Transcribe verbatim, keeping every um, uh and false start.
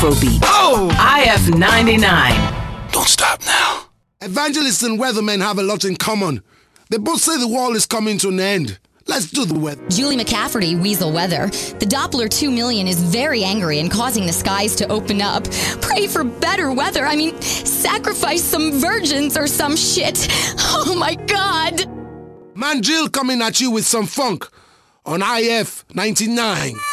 Afrobeat. Oh! I F ninety-nine. Don't stop now. Evangelists and weathermen have a lot in common. They both say the world is coming to an end. Let's do the weather. Julie McCafferty, Weasel Weather. The Doppler two million is very angry and causing the skies to open up. Pray for better weather. I mean, sacrifice some virgins or some shit. Oh my God. Man Jill coming at you with some funk on I F ninety-nine.